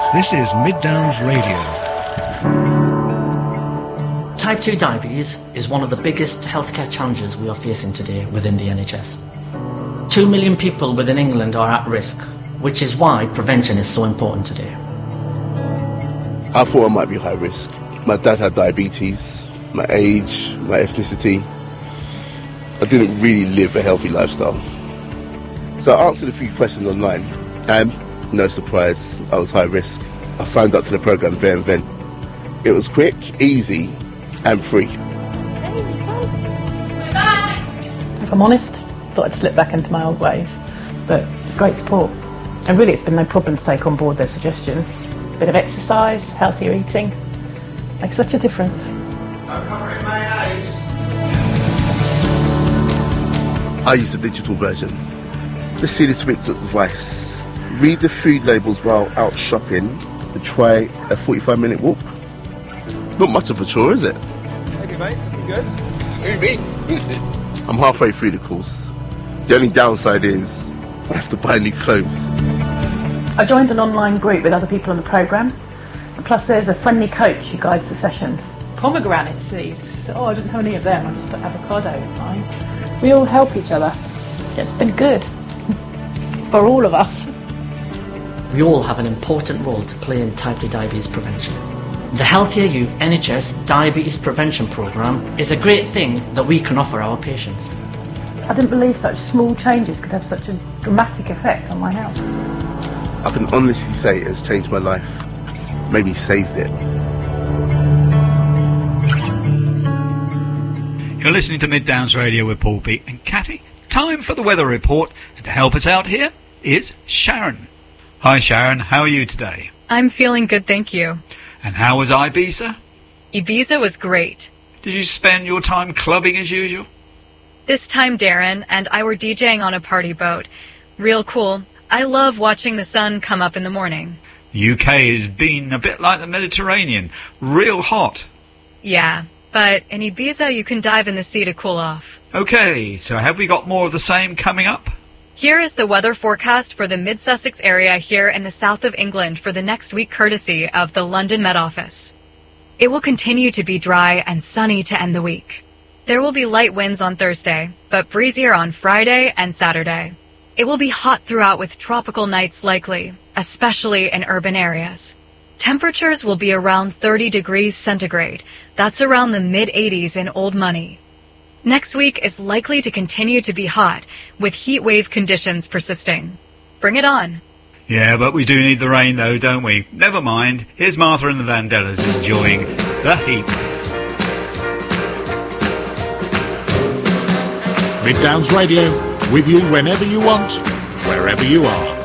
This is Mid Downs Radio. Type 2 diabetes is one of the biggest healthcare challenges we are facing today within the NHS. 2 million people within England are at risk, which is why prevention is so important today. I thought I might be high risk. My dad had diabetes, my age, my ethnicity. I didn't really live a healthy lifestyle. So I answered a few questions online and, no surprise, I was high risk. I signed up to the programme there and then. It was quick, easy and free. If I'm honest, I thought I'd slip back into my old ways, but it's great support. And really it's been no problem to take on board their suggestions. A bit of exercise, healthier eating, makes such a difference. I'm covering mayonnaise. I use the digital version. Just see the tweets of advice. Read the food labels while out shopping and try a 45-minute walk. Not much of a chore, is it? Maybe, mate. Looking good. Maybe. I'm halfway through the course. The only downside is I have to buy new clothes. I joined an online group with other people on the programme, and plus there's a friendly coach who guides the sessions. Pomegranate seeds. Oh, I didn't have any of them, I just put avocado in mine. We all help each other. It's been good. For all of us. We all have an important role to play in type 2 diabetes prevention. The Healthier You NHS Diabetes Prevention Programme is a great thing that we can offer our patients. I didn't believe such small changes could have such a dramatic effect on my health. I can honestly say it has changed my life. Maybe saved it. You're listening to Mid Downs Radio with Paul Pete and Kathy. Time for the weather report, and to help us out here is Sharon. Hi Sharon, how are you today? I'm feeling good, thank you. And how was Ibiza? Ibiza was great. Did you spend your time clubbing as usual? This time Darren and I were DJing on a party boat. Real cool. I love watching the sun come up in the morning. The UK has been a bit like the Mediterranean, real hot. Yeah, but in Ibiza you can dive in the sea to cool off. Okay, so have we got more of the same coming up? Here is the weather forecast for the Mid-Sussex area here in the south of England for the next week courtesy of the London Met Office. It will continue to be dry and sunny to end the week. There will be light winds on Thursday, but breezier on Friday and Saturday. It will be hot throughout with tropical nights likely, especially in urban areas. Temperatures will be around 30 degrees centigrade. That's around the mid-80s in Old Money. Next week is likely to continue to be hot, with heat wave conditions persisting. Bring it on. Yeah, but we do need the rain though, don't we? Never mind. Here's Martha and the Vandellas enjoying the heat. Mid Downs Radio, with you whenever you want, wherever you are.